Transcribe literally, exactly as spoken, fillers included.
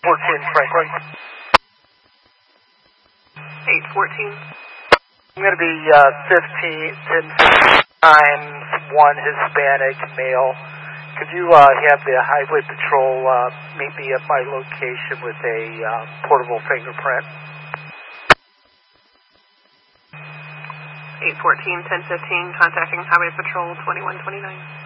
fourteen Franklin. eight fourteen. I'm going to be uh, fifteen, ten times one Hispanic male. Could you uh, have the Highway Patrol uh, meet me at my location with a uh, portable fingerprint? eight fourteen, ten fifteen, contacting Highway Patrol twenty-one twenty-nine.